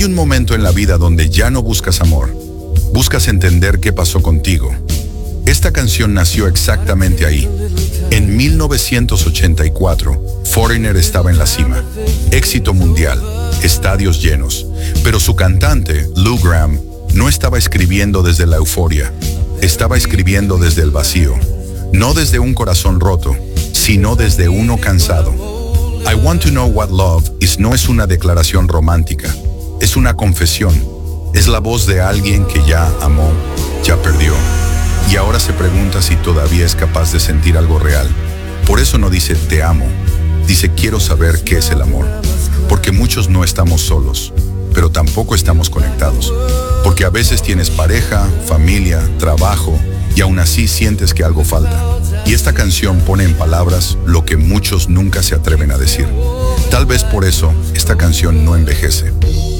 un momento en la vida donde ya no buscas amor, buscas entender qué pasó contigo. Esta canción nació exactamente ahí. En 1984, Foreigner estaba en la cima. Éxito mundial, estadios llenos. Pero su cantante, Lou Gramm, no estaba escribiendo desde la euforia. Estaba escribiendo desde el vacío. No desde un corazón roto, sino desde uno cansado. I Want to Know What Love Is no es una declaración romántica. Es una confesión. Es la voz de alguien que ya amó, ya perdió. Y ahora se pregunta si todavía es capaz de sentir algo real. Por eso no dice te amo, dice quiero saber qué es el amor. Porque muchos no estamos solos, pero tampoco estamos conectados. Porque a veces tienes pareja, familia, trabajo, y aún así sientes que algo falta. Y esta canción pone en palabras lo que muchos nunca se atreven a decir. Tal vez por eso esta canción no envejece.